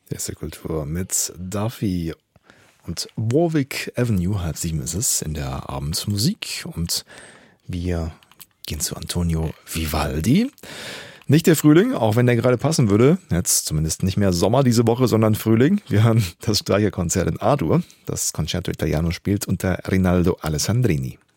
Der ist der Kultur mit Duffy und Warwick Avenue. 6:30 ist es in der Abendmusik und wir gehen zu Antonio Vivaldi. Nicht der Frühling, auch wenn der gerade passen würde. Jetzt zumindest nicht mehr Sommer diese Woche, sondern Frühling. Wir hören das Streicherkonzert in A-Dur. Das Concerto Italiano spielt unter Rinaldo Alessandrini.